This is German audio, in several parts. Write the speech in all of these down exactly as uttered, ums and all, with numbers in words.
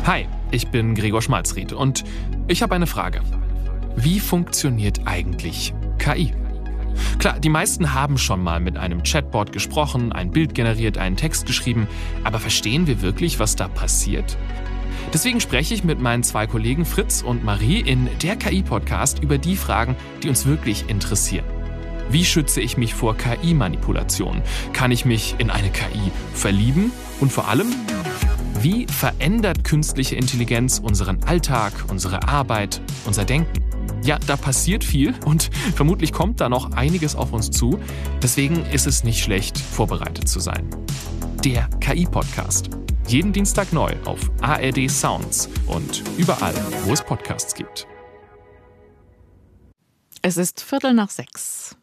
Hi, ich bin Gregor Schmalzried und ich habe eine Frage. Wie funktioniert eigentlich K I? Klar, die meisten haben schon mal mit einem Chatbot gesprochen, ein Bild generiert, einen Text geschrieben, aber verstehen wir wirklich, was da passiert? Deswegen spreche ich mit meinen zwei Kollegen Fritz und Marie in der K I-Podcast über die Fragen, die uns wirklich interessieren. Wie schütze ich mich vor K I-Manipulation? Kann ich mich in eine K I verlieben? Und vor allem, wie verändert künstliche Intelligenz unseren Alltag, unsere Arbeit, unser Denken? Ja, da passiert viel und vermutlich kommt da noch einiges auf uns zu. Deswegen ist es nicht schlecht, vorbereitet zu sein. Der K I-Podcast. Jeden Dienstag neu auf A R D Sounds und überall, wo es Podcasts gibt. Es ist Viertel nach sechs.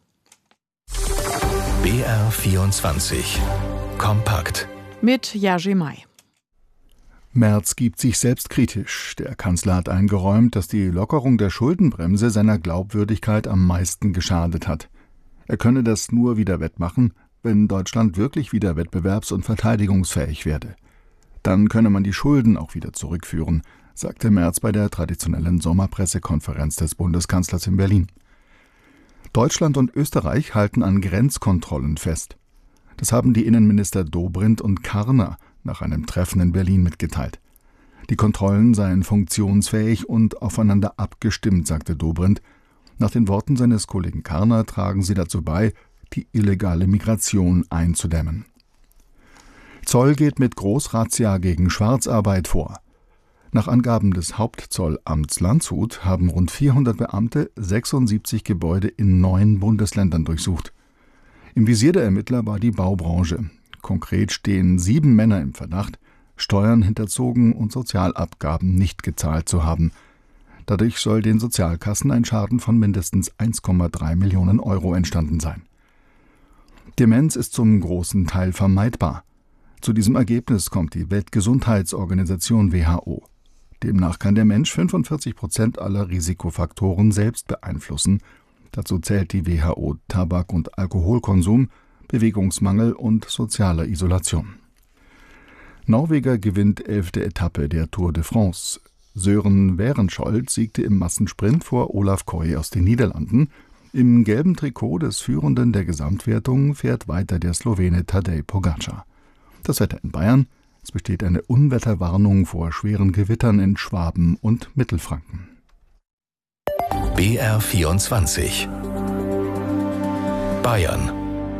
B R vierundzwanzig. Kompakt. Mit Yaji Mai. Merz gibt sich selbst kritisch. Der Kanzler hat eingeräumt, dass die Lockerung der Schuldenbremse seiner Glaubwürdigkeit am meisten geschadet hat. Er könne das nur wieder wettmachen, wenn Deutschland wirklich wieder wettbewerbs- und verteidigungsfähig werde. Dann könne man die Schulden auch wieder zurückführen, sagte Merz bei der traditionellen Sommerpressekonferenz des Bundeskanzlers in Berlin. Deutschland und Österreich halten an Grenzkontrollen fest. Das haben die Innenminister Dobrindt und Karner nach einem Treffen in Berlin mitgeteilt. Die Kontrollen seien funktionsfähig und aufeinander abgestimmt, sagte Dobrindt. Nach den Worten seines Kollegen Karner tragen sie dazu bei, die illegale Migration einzudämmen. Zoll geht mit Großrazzia gegen Schwarzarbeit vor. Nach Angaben des Hauptzollamts Landshut haben rund vierhundert Beamte sechsundsiebzig Gebäude in neun Bundesländern durchsucht. Im Visier der Ermittler war die Baubranche. Konkret stehen sieben Männer im Verdacht, Steuern hinterzogen und Sozialabgaben nicht gezahlt zu haben. Dadurch soll den Sozialkassen ein Schaden von mindestens eins Komma drei Millionen Euro entstanden sein. Demenz ist zum großen Teil vermeidbar. Zu diesem Ergebnis kommt die Weltgesundheitsorganisation W H O. Demnach kann der Mensch fünfundvierzig Prozent aller Risikofaktoren selbst beeinflussen. Dazu zählt die W H O Tabak- und Alkoholkonsum, Bewegungsmangel und soziale Isolation. Norweger gewinnt elfte Etappe der Tour de France. Sören Werenskjold siegte im Massensprint vor Olaf Koy aus den Niederlanden. Im gelben Trikot des Führenden der Gesamtwertung fährt weiter der Slowene Tadej Pogačar. Das Wetter in Bayern: Es besteht eine Unwetterwarnung vor schweren Gewittern in Schwaben und Mittelfranken. B R vierundzwanzig. Bayern.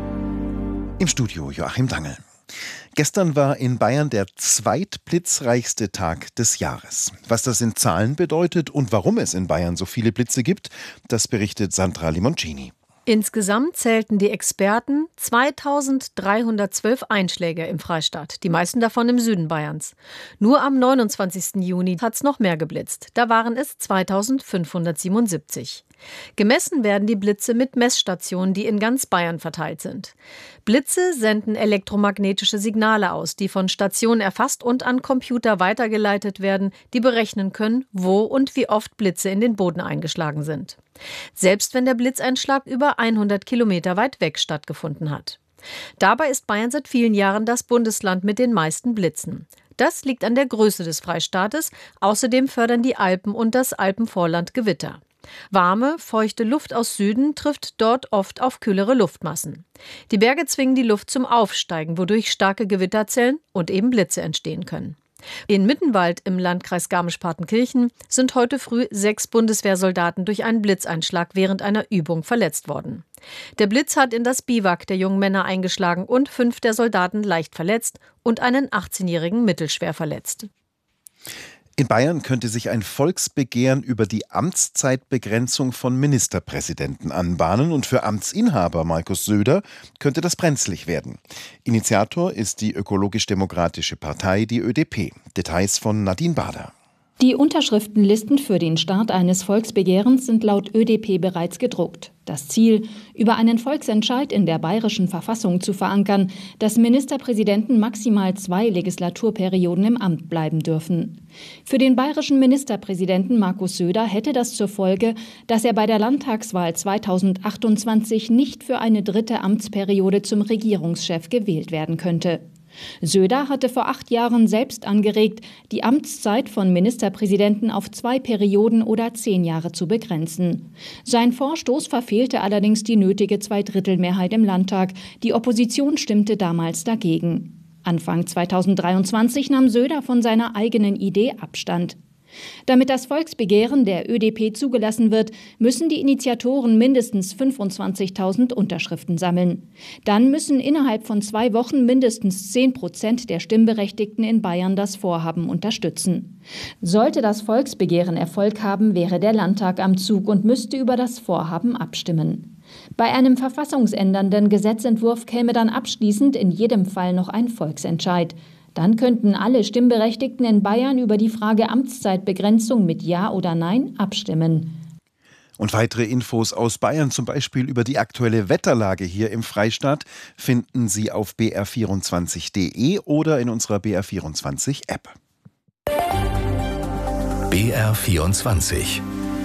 Im Studio Joachim Dangel. Gestern war in Bayern der zweitblitzreichste Tag des Jahres. Was das in Zahlen bedeutet und warum es in Bayern so viele Blitze gibt, das berichtet Sandra Limoncini. Insgesamt zählten die Experten zweitausenddreihundertzwölf Einschläge im Freistaat, die meisten davon im Süden Bayerns. Nur am neunundzwanzigsten Juni hat es noch mehr geblitzt. Da waren es zweitausendfünfhundertsiebenundsiebzig. Gemessen werden die Blitze mit Messstationen, die in ganz Bayern verteilt sind. Blitze senden elektromagnetische Signale aus, die von Stationen erfasst und an Computer weitergeleitet werden, die berechnen können, wo und wie oft Blitze in den Boden eingeschlagen sind. Selbst wenn der Blitzeinschlag über hundert Kilometer weit weg stattgefunden hat. Dabei ist Bayern seit vielen Jahren das Bundesland mit den meisten Blitzen. Das liegt an der Größe des Freistaates. Außerdem fördern die Alpen und das Alpenvorland Gewitter. Warme, feuchte Luft aus Süden trifft dort oft auf kühlere Luftmassen. Die Berge zwingen die Luft zum Aufsteigen, wodurch starke Gewitterzellen und eben Blitze entstehen können. In Mittenwald im Landkreis Garmisch-Partenkirchen sind heute früh sechs Bundeswehrsoldaten durch einen Blitzeinschlag während einer Übung verletzt worden. Der Blitz hat in das Biwak der jungen Männer eingeschlagen und fünf der Soldaten leicht verletzt und einen achtzehnjährigen mittelschwer verletzt. In Bayern könnte sich ein Volksbegehren über die Amtszeitbegrenzung von Ministerpräsidenten anbahnen und für Amtsinhaber Markus Söder könnte das brenzlig werden. Initiator ist die ökologisch-demokratische Partei, die Ö D P. Details von Nadine Bader. Die Unterschriftenlisten für den Start eines Volksbegehrens sind laut Ö D P bereits gedruckt. Das Ziel, über einen Volksentscheid in der bayerischen Verfassung zu verankern, dass Ministerpräsidenten maximal zwei Legislaturperioden im Amt bleiben dürfen. Für den bayerischen Ministerpräsidenten Markus Söder hätte das zur Folge, dass er bei der Landtagswahl zweitausendachtundzwanzig nicht für eine dritte Amtsperiode zum Regierungschef gewählt werden könnte. Söder hatte vor acht Jahren selbst angeregt, die Amtszeit von Ministerpräsidenten auf zwei Perioden oder zehn Jahre zu begrenzen. Sein Vorstoß verfehlte allerdings die nötige Zweidrittelmehrheit im Landtag. Die Opposition stimmte damals dagegen. Anfang zweitausenddreiundzwanzig nahm Söder von seiner eigenen Idee Abstand. Damit das Volksbegehren der Ö D P zugelassen wird, müssen die Initiatoren mindestens fünfundzwanzigtausend Unterschriften sammeln. Dann müssen innerhalb von zwei Wochen mindestens zehn Prozent der Stimmberechtigten in Bayern das Vorhaben unterstützen. Sollte das Volksbegehren Erfolg haben, wäre der Landtag am Zug und müsste über das Vorhaben abstimmen. Bei einem verfassungsändernden Gesetzentwurf käme dann abschließend in jedem Fall noch ein Volksentscheid. Dann könnten alle Stimmberechtigten in Bayern über die Frage Amtszeitbegrenzung mit Ja oder Nein abstimmen. Und weitere Infos aus Bayern, zum Beispiel über die aktuelle Wetterlage hier im Freistaat, finden Sie auf b r vierundzwanzig punkt d e oder in unserer B R vierundzwanzig App. B R vierundzwanzig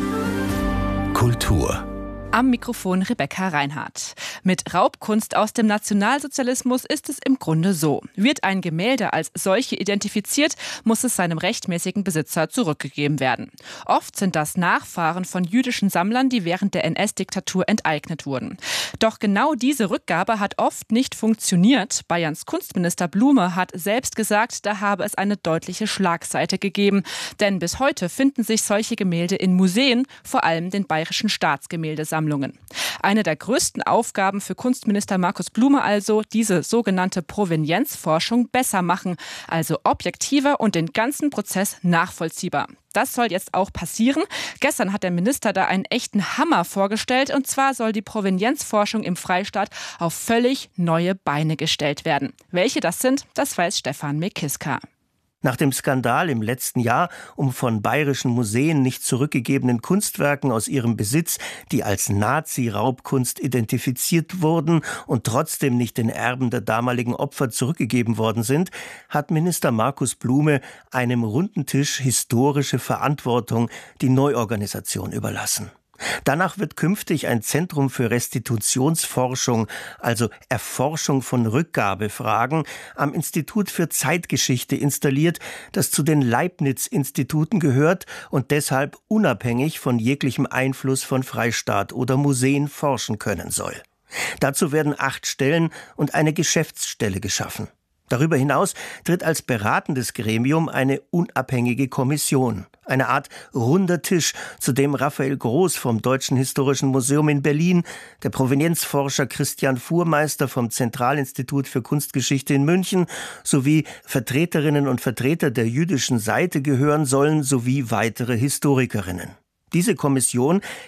Kultur. Am Mikrofon Rebecca Reinhardt. Mit Raubkunst aus dem Nationalsozialismus ist es im Grunde so. Wird ein Gemälde als solche identifiziert, muss es seinem rechtmäßigen Besitzer zurückgegeben werden. Oft sind das Nachfahren von jüdischen Sammlern, die während der N S-Diktatur enteignet wurden. Doch genau diese Rückgabe hat oft nicht funktioniert. Bayerns Kunstminister Blume hat selbst gesagt, da habe es eine deutliche Schlagseite gegeben. Denn bis heute finden sich solche Gemälde in Museen, vor allem den Bayerischen Staatsgemäldesammlungen. Eine der größten Aufgaben für Kunstminister Markus Blume also, diese sogenannte Provenienzforschung besser machen, also objektiver und den ganzen Prozess nachvollziehbar. Das soll jetzt auch passieren. Gestern hat der Minister da einen echten Hammer vorgestellt, und zwar soll die Provenienzforschung im Freistaat auf völlig neue Beine gestellt werden. Welche das sind, das weiß Stefan Mekiska. Nach dem Skandal im letzten Jahr um von bayerischen Museen nicht zurückgegebenen Kunstwerken aus ihrem Besitz, die als Nazi-Raubkunst identifiziert wurden und trotzdem nicht den Erben der damaligen Opfer zurückgegeben worden sind, hat Minister Markus Blume einem runden Tisch historische Verantwortung die Neuorganisation überlassen. Danach wird künftig ein Zentrum für Restitutionsforschung, also Erforschung von Rückgabefragen, am Institut für Zeitgeschichte installiert, das zu den Leibniz-Instituten gehört und deshalb unabhängig von jeglichem Einfluss von Freistaat oder Museen forschen können soll. Dazu werden acht Stellen und eine Geschäftsstelle geschaffen. Darüber hinaus tritt als beratendes Gremium eine unabhängige Kommission, eine Art runder Tisch, zu dem Raphael Groß vom Deutschen Historischen Museum in Berlin, der Provenienzforscher Christian Fuhrmeister vom Zentralinstitut für Kunstgeschichte in München sowie Vertreterinnen und Vertreter der jüdischen Seite gehören sollen, sowie weitere Historikerinnen. Diese Kommission